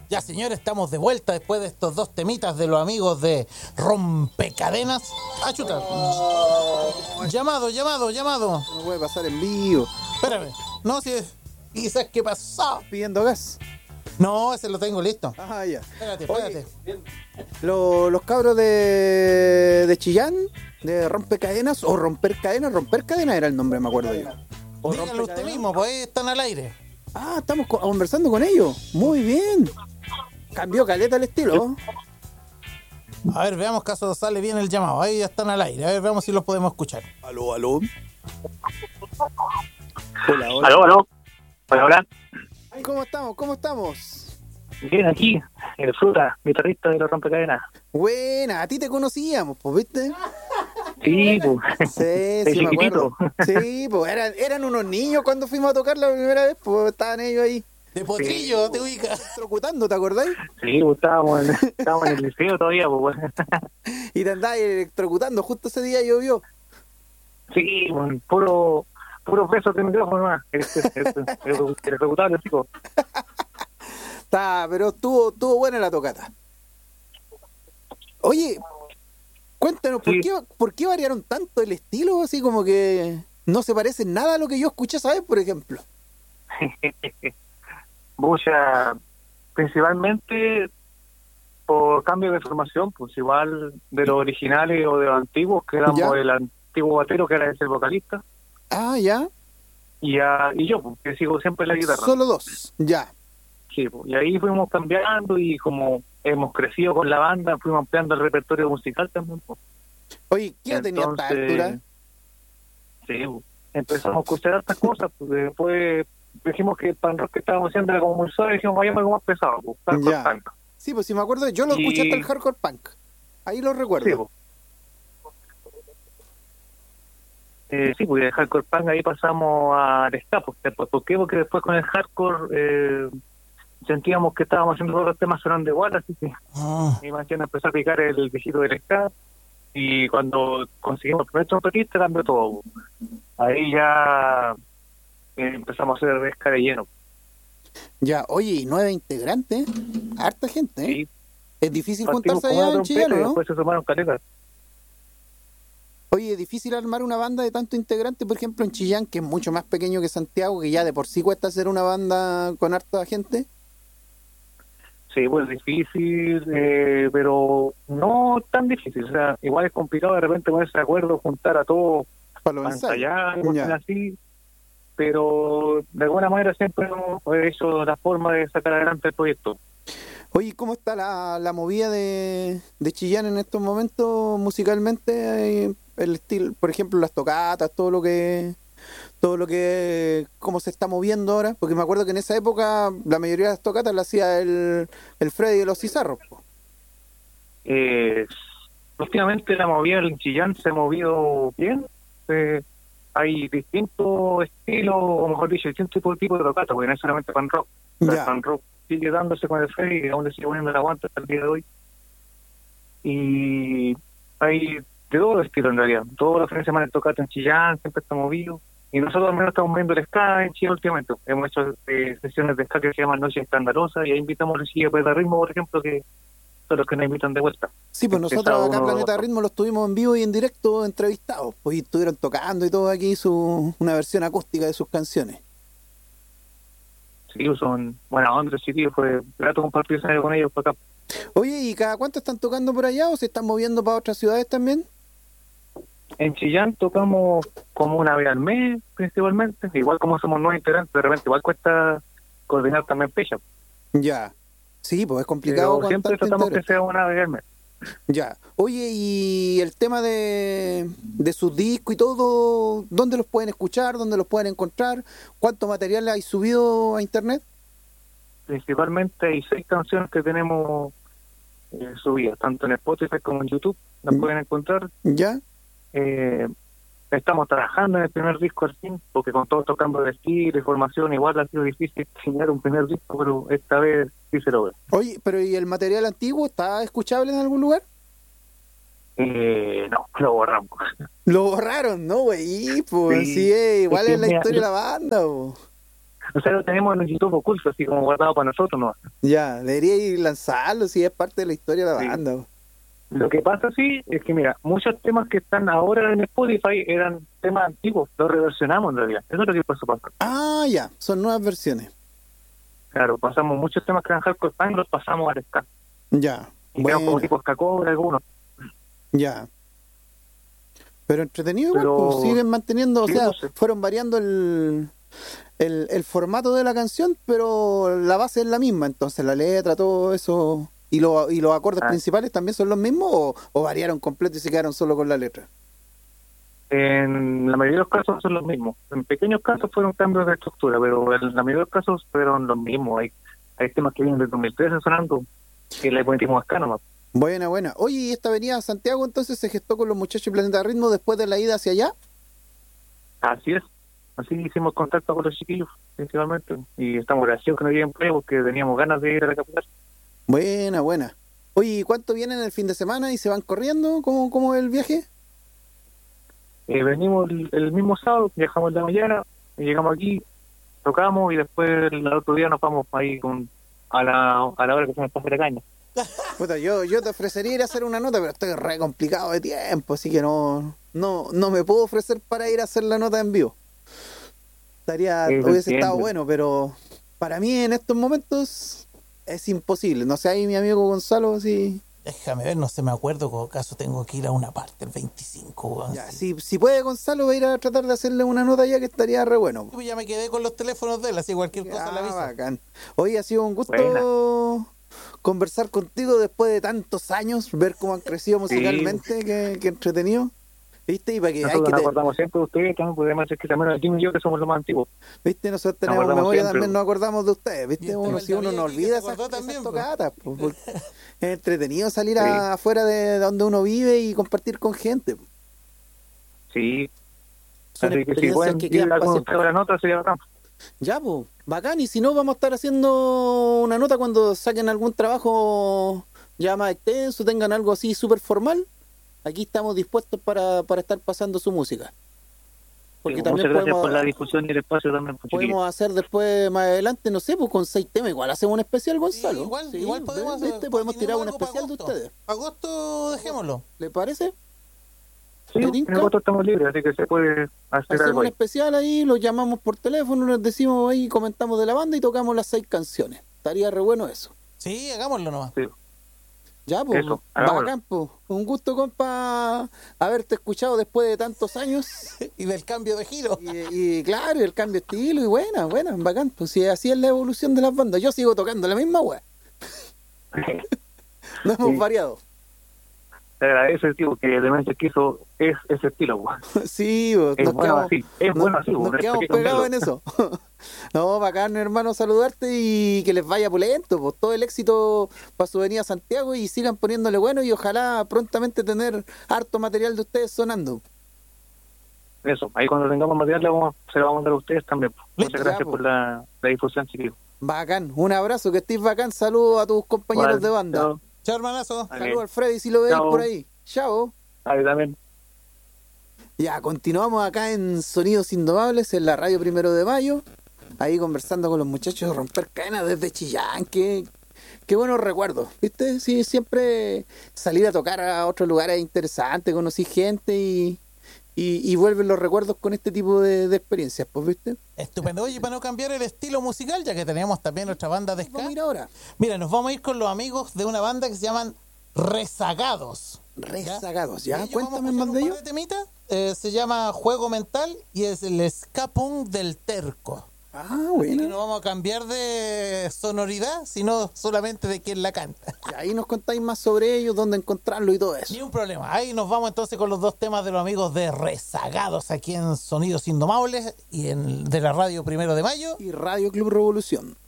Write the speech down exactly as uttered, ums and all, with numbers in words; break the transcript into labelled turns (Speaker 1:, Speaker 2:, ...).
Speaker 1: Ya, señores, estamos de vuelta después de estos dos temitas de los amigos de Rompecadenas. Ah, chuta. Llamado, llamado, llamado.
Speaker 2: No puede pasar en vivo.
Speaker 1: Espérame. No, si es... Quizás qué pasó.
Speaker 2: Pidiendo gas.
Speaker 1: No, ese lo tengo listo.
Speaker 2: Ajá, ya.
Speaker 1: Espérate, espérate.
Speaker 2: Oye, lo- los cabros de, de Chillán, de Rompecadenas, o Romper Cadenas, Romper Cadenas era el nombre, me acuerdo yo. O
Speaker 1: Dígalo usted
Speaker 2: Rompecadenas.
Speaker 1: mismo, pues ahí están al aire.
Speaker 2: Ah, estamos co- conversando con ellos. Muy bien. Cambió caleta el estilo.
Speaker 1: A ver, veamos caso sale bien el llamado. Ahí ya están al aire. A ver, veamos si los podemos escuchar.
Speaker 2: Aló, aló. Hola, hola.
Speaker 3: Aló, aló. Hola, hola.
Speaker 2: ¿Cómo estamos? ¿Cómo estamos?
Speaker 3: Bien, aquí, el Fruta, guitarrista de los Rompecadenas.
Speaker 2: Buena, a ti te conocíamos, pues, ¿viste?
Speaker 3: Sí, pues.
Speaker 2: Sí,
Speaker 3: De
Speaker 2: sí, me
Speaker 3: chiquitito.
Speaker 2: acuerdo. Sí, pues eran, eran unos niños cuando fuimos a tocar la primera vez, pues estaban ellos ahí
Speaker 1: De potrillo, te ubicas.
Speaker 2: trocutando, ¿te acordáis?
Speaker 3: Sí, pues estábamos en, estábamos en el liceo todavía, pues.
Speaker 2: Y te andabas electrocutando, justo ese día llovió.
Speaker 3: Sí, pues, puro, puro besos de micrófono más. Este, este, el ejecutable, chico.
Speaker 2: Está, pero estuvo, estuvo buena la tocata. Oye, cuéntanos, ¿por,
Speaker 3: Sí.
Speaker 2: qué, ¿por qué variaron tanto el estilo? Así como que no se parece en nada a lo que yo escuché, ¿sabes? Por ejemplo.
Speaker 3: Mucha, principalmente por cambio de formación, pues igual de los originales o de los antiguos, que éramos
Speaker 2: Ya.
Speaker 3: el antiguo batero, que era ese vocalista,
Speaker 2: Ah, ya.
Speaker 3: y, a, y yo, pues, que sigo siempre en la guitarra.
Speaker 2: Solo dos. Ya.
Speaker 3: Sí, pues, y ahí fuimos cambiando y como hemos crecido con la banda, fuimos ampliando el repertorio musical también. Pues.
Speaker 2: Oye, ¿qué edad tenía esta altura?
Speaker 3: Sí, pues, empezamos a escuchar estas cosas, pues después dijimos que el pan rock que estábamos haciendo era como muy suave, y dijimos, vayamos algo más pesado, pues, hardcore
Speaker 2: Ya.
Speaker 3: punk.
Speaker 2: Sí, pues si me acuerdo, yo lo escuché
Speaker 3: Y-
Speaker 2: hasta el hardcore punk. Ahí lo recuerdo.
Speaker 3: Sí, pues. Eh, sí, pues del hardcore punk ahí pasamos al ska, pues, ¿por qué? Porque después con el hardcore eh, sentíamos que estábamos haciendo todos los temas sonando igual, así que
Speaker 1: Ah,
Speaker 3: mi mansión empezó a picar el viejito del ska, y cuando conseguimos el primer trompetista cambió todo. Ahí ya eh, empezamos a hacer el ska de lleno.
Speaker 2: Ya, oye, y nueve integrantes, harta gente, ¿eh?
Speaker 3: Sí,
Speaker 2: Es difícil
Speaker 3: partimos
Speaker 2: juntarse
Speaker 3: con una
Speaker 2: allá en
Speaker 3: trompeta
Speaker 2: Chillán,
Speaker 3: y
Speaker 2: ¿no?
Speaker 3: después se sumaron caletas.
Speaker 2: Oye, es difícil armar una banda de tanto integrante, por ejemplo, en Chillán, que es mucho más pequeño que Santiago, que ya de por sí cuesta hacer una banda con harta gente.
Speaker 3: Sí, pues difícil, eh, pero no tan difícil. O sea, igual es complicado de repente ponerse de acuerdo, juntar a todos
Speaker 2: Para los
Speaker 3: para
Speaker 2: ensayos.
Speaker 3: ensayar, cosas
Speaker 2: Ya.
Speaker 3: así. Pero de alguna manera siempre hemos hecho la forma de sacar adelante el proyecto.
Speaker 2: Oye, ¿cómo está la, la movida de, de Chillán en estos momentos musicalmente? Eh, El estilo, por ejemplo, las tocatas, todo lo que, todo lo que, cómo se está moviendo ahora, porque me acuerdo que en esa época la mayoría de las tocatas las hacía el, el Freddy de los Cizarros, po.
Speaker 3: Eh, últimamente la movida en Chillán se ha movido bien. Eh, hay distintos estilos, o mejor dicho, distintos tipos tipos de tocata, porque no es solamente pan rock. O sea,
Speaker 2: Ya.
Speaker 3: el pan rock sigue dándose con el Freddy y aún le sigue poniendo el aguante hasta el día de hoy. Y hay de todo estilo en realidad. Todos los fines de semana el tocata en Chillán siempre está movido. Y nosotros al menos estamos viendo el ska en Chile últimamente. Hemos hecho eh, sesiones de ska que se llaman Noche Escandalosa y ahí invitamos a los chicos de ritmo, por ejemplo, que son los que nos invitan de vuelta.
Speaker 2: Sí, pues nosotros
Speaker 3: Empezado
Speaker 2: acá en
Speaker 3: uno-
Speaker 2: Planeta Ritmo los tuvimos en vivo y en directo entrevistados, pues y estuvieron tocando y todo aquí su una versión acústica de sus canciones.
Speaker 3: Sí, son buena onda, sí, tío, fue grato compartir escenario con ellos por acá.
Speaker 2: Oye, ¿y cada cuánto están tocando por allá o se están moviendo para otras ciudades también?
Speaker 3: En Chillán tocamos como una vez al mes, principalmente. Igual como somos nueve integrantes, de repente igual cuesta coordinar también fecha.
Speaker 2: Ya. Sí, pues es complicado
Speaker 3: Pero
Speaker 2: con
Speaker 3: siempre
Speaker 2: tanto
Speaker 3: tratamos
Speaker 2: integrante.
Speaker 3: que sea una vez al mes.
Speaker 2: Ya. Oye, y el tema de, de sus discos y todo, ¿dónde los pueden escuchar? ¿Dónde los pueden encontrar? ¿Cuánto material hay subido a internet?
Speaker 3: Principalmente hay seis canciones que tenemos eh, subidas, tanto en Spotify como en YouTube. Las
Speaker 2: Mm.
Speaker 3: pueden encontrar.
Speaker 2: ¿Ya?
Speaker 3: Eh, estamos trabajando en el primer disco al fin, porque con todo estos cambios de estilo y formación, igual ha sido difícil diseñar un primer disco, pero esta vez sí se logra.
Speaker 2: Oye, pero ¿y el material antiguo está escuchable en algún lugar?
Speaker 3: Eh, no, lo borramos.
Speaker 2: Lo borraron, ¿no, güey? Pues
Speaker 3: Sí.
Speaker 2: sí, eh, igual
Speaker 3: Es que
Speaker 2: es la
Speaker 3: mira,
Speaker 2: historia de
Speaker 3: yo-
Speaker 2: la banda, po.
Speaker 3: O sea, lo tenemos en un YouTube oculto, así como guardado para nosotros, ¿no?
Speaker 2: Ya, debería ir lanzarlo si es parte de la historia de la
Speaker 3: Sí.
Speaker 2: banda. Po.
Speaker 3: Lo que pasa, sí, es que, mira, muchos temas que están ahora en Spotify eran temas antiguos, los reversionamos en realidad. Eso es lo que pasó pasar.
Speaker 2: Ah, ya, son nuevas versiones.
Speaker 3: Claro, pasamos muchos temas que eran hardcore punk, los pasamos al ska.
Speaker 2: Ya,
Speaker 3: Y quedamos como
Speaker 2: bueno,
Speaker 3: tipo ska cobra algunos.
Speaker 2: ya. Pero entretenido igual,
Speaker 3: Pero-
Speaker 2: pues, siguen manteniendo, o
Speaker 3: sí,
Speaker 2: sea,
Speaker 3: no sé.
Speaker 2: fueron variando el, el, el formato de la canción, pero la base es la misma, entonces la letra, todo eso, y, lo, y los acordes
Speaker 3: Ah.
Speaker 2: principales también son los mismos, o, o variaron completo y se quedaron solo con la letra.
Speaker 3: En la mayoría de los casos son los mismos. En pequeños casos fueron cambios de estructura, pero en la mayoría de los casos fueron los mismos. Hay, hay temas que vienen del dos mil trece sonando que le metimos acá nomás.
Speaker 2: Buena, buena. Oye, ¿y esta avenida Santiago entonces se gestó con los muchachos de Planeta Ritmo después de la ida hacia allá?
Speaker 3: Así es. Así hicimos contacto con los chiquillos, principalmente. Y estamos agradecidos que nos lleguen pruebas porque teníamos ganas de ir a la capital.
Speaker 2: Buena, buena. Oye, ¿y cuánto vienen el fin de semana y se van corriendo? ¿Cómo, cómo es el viaje?
Speaker 3: Eh, venimos el, el mismo sábado, viajamos en la mañana, y llegamos aquí, tocamos y después el otro día nos vamos ahí con a la, a la hora que se nos pase la caña.
Speaker 2: Puta, yo, yo te ofrecería ir a hacer una nota, pero estoy re complicado de tiempo, así que no, no, no me puedo ofrecer para ir a hacer la nota en vivo. Estaría,
Speaker 3: Sí, lo
Speaker 2: hubiese
Speaker 3: entiendo.
Speaker 2: estado bueno, pero para mí en estos momentos es imposible. No sé, ahí mi amigo Gonzalo, si,
Speaker 1: Déjame ver, no sé, me acuerdo, con caso tengo que ir a una parte el veinticinco, weón.
Speaker 2: ya, si, si puede Gonzalo, va a ir a tratar de hacerle una nota ya que estaría re bueno.
Speaker 1: Pues ya me quedé con los teléfonos de él, así cualquier cosa la
Speaker 2: Ah,
Speaker 1: aviso.
Speaker 2: bacán. Hoy ha sido un gusto
Speaker 3: Buena.
Speaker 2: conversar contigo después de tantos años, ver cómo han crecido musicalmente, que, que entretenido. ¿Viste? Y para que, hay
Speaker 3: Nosotros
Speaker 2: que
Speaker 3: nos
Speaker 2: te-
Speaker 3: acordamos siempre de ustedes, también podemos decir que también Jimmy y yo que somos los más antiguos.
Speaker 2: ¿Viste? Nosotros
Speaker 3: Nos
Speaker 2: tenemos
Speaker 3: acordamos
Speaker 2: memoria,
Speaker 3: siempre.
Speaker 2: también nos acordamos de ustedes,
Speaker 1: Y
Speaker 2: ¿viste?
Speaker 1: este
Speaker 2: Uno,
Speaker 1: el
Speaker 2: si uno
Speaker 1: David
Speaker 2: no
Speaker 1: aquí que
Speaker 2: olvida
Speaker 1: se
Speaker 2: esas,
Speaker 1: acordó
Speaker 2: esas
Speaker 1: también, po.
Speaker 2: tocatas, po, porque es entretenido salir a- afuera de donde uno vive y compartir con gente.
Speaker 3: Sí.
Speaker 2: Son
Speaker 3: Así que si
Speaker 2: experiencias
Speaker 3: pueden
Speaker 2: que
Speaker 3: ir
Speaker 2: quedan
Speaker 3: a
Speaker 2: para
Speaker 3: con
Speaker 2: siempre.
Speaker 3: usted la nota sería bacán.
Speaker 2: Ya, pues, bacán. Y si no, vamos a estar haciendo una nota cuando saquen algún trabajo ya más extenso, tengan algo así súper formal. Aquí estamos dispuestos para, para estar pasando su música. Porque
Speaker 3: Sí,
Speaker 2: también
Speaker 3: muchas gracias
Speaker 2: podemos,
Speaker 3: por la difusión y el espacio también, pues, chiquillos.
Speaker 2: podemos hacer después, más adelante, no sé, pues con seis temas. Igual hacemos un especial, Gonzalo.
Speaker 1: Sí, igual,
Speaker 2: Sí,
Speaker 1: igual podemos
Speaker 2: ¿viste?
Speaker 1: hacer-
Speaker 2: Podemos tirar un
Speaker 1: coordinemos algo para
Speaker 2: especial de
Speaker 1: agosto.
Speaker 2: ustedes.
Speaker 1: Agosto, dejémoslo.
Speaker 2: ¿Le parece?
Speaker 3: Sí,
Speaker 2: ¿te
Speaker 3: en
Speaker 2: tinca?
Speaker 3: agosto estamos libres, así que se puede hacer
Speaker 2: Hacemos
Speaker 3: algo
Speaker 2: un
Speaker 3: ahí.
Speaker 2: especial ahí, los llamamos por teléfono, les decimos ahí, comentamos de la banda y tocamos las seis canciones. Estaría re bueno eso.
Speaker 1: Sí, hagámoslo nomás.
Speaker 3: Sí.
Speaker 2: Ya, pues,
Speaker 3: Eso, hagámoslo.
Speaker 2: bacán, pues. Un gusto, compa, haberte escuchado después de tantos años.
Speaker 1: Y del cambio de giro.
Speaker 2: Y, y claro, el cambio de estilo y buena, buena, bacán. Pues si así es la evolución de las bandas. Yo sigo tocando la misma weá. No hemos
Speaker 3: Sí.
Speaker 2: variado.
Speaker 3: Te agradece el tipo que Demente quiso es ese estilo, pues.
Speaker 2: Sí, pues,
Speaker 3: Es
Speaker 2: nos
Speaker 3: bueno
Speaker 2: quedamos,
Speaker 3: así, es
Speaker 2: nos-
Speaker 3: bueno así,
Speaker 2: nos
Speaker 3: pues, no hay
Speaker 2: quedamos
Speaker 3: que
Speaker 2: pegados en
Speaker 3: cambiarlo.
Speaker 2: eso. No, bacán, hermano, saludarte y que les vaya pulento, pues todo el éxito para su venida a Santiago y sigan poniéndole bueno y ojalá prontamente tener harto material de ustedes sonando.
Speaker 3: Eso, ahí cuando tengamos material le vamos, se lo vamos a mandar a ustedes también. pues.
Speaker 1: Listo,
Speaker 3: Muchas
Speaker 2: ya,
Speaker 3: gracias
Speaker 2: pues.
Speaker 3: por la, la difusión, chiquillos.
Speaker 2: Bacán, un abrazo, que estés bacán, saludos a tus compañeros
Speaker 3: Igual,
Speaker 2: de banda.
Speaker 3: chao.
Speaker 1: Chao, hermanazo.
Speaker 3: Vale.
Speaker 2: Saludos al Freddy si lo veis
Speaker 3: Chao.
Speaker 2: por ahí. Chao.
Speaker 3: Ahí también.
Speaker 2: Ya, continuamos acá en Sonidos Indomables, en la radio Primero de Mayo, ahí conversando con los muchachos de Romper Cadenas desde Chillán, qué, qué buenos recuerdos, ¿viste? Sí, siempre salir a tocar a otros lugares interesantes, conocí gente y, y, y vuelven los recuerdos con este tipo de, de experiencias, pues, ¿viste?
Speaker 1: Estupendo. Oye, para no cambiar el estilo musical, ya que tenemos también nuestra banda de ska.
Speaker 2: Vamos a ir ahora.
Speaker 1: Mira, nos vamos a ir con los amigos de una banda que se llaman Rezagados.
Speaker 2: Rezagados, ¿ya?
Speaker 1: Ellos
Speaker 2: Cuéntame
Speaker 1: vamos a
Speaker 2: más
Speaker 1: escuchar
Speaker 2: de
Speaker 1: un
Speaker 2: ellos.
Speaker 1: par de temitas. Eh, se llama Juego Mental y es el ska punk del terco.
Speaker 2: Ah,
Speaker 1: Así que
Speaker 2: bueno.
Speaker 1: no vamos a cambiar de sonoridad, sino solamente de quién la canta.
Speaker 2: Y ahí nos contáis más sobre ellos, dónde encontrarlo y todo eso.
Speaker 1: Ni un problema. Ahí nos vamos entonces con los dos temas de los amigos de Rezagados aquí en Sonidos Indomables y en de la radio Primero de Mayo.
Speaker 2: Y Radio Club Revolución.